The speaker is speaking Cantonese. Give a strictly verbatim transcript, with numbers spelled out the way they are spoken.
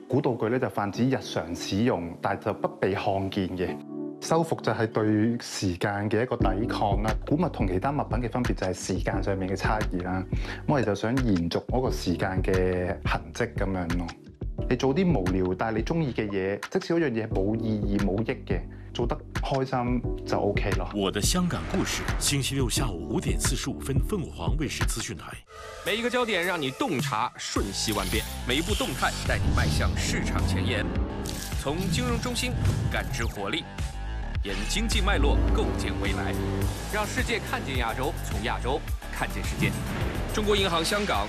古道具咧就泛指日常使用，但係就不被看見嘅。修復就係對時間嘅一個抵抗啦。古物同其他物品嘅分別就係時間上面嘅差異啦。咁我哋就想延續嗰個時間嘅痕跡咁樣咯。你做啲無聊但係你中意嘅嘢，即使嗰樣嘢冇意義冇益嘅，做得開心就 OK 咯。 我的香港故事，星期六下午五點四十五分，鳳凰衛視資訊台。 每一個焦點讓你洞察瞬息萬變，每一步動態帶你邁向市場前沿。從金融中心感知活力，沿經濟脈絡構建未來，讓世界看見亞洲，從亞洲看見世界。中國銀行香港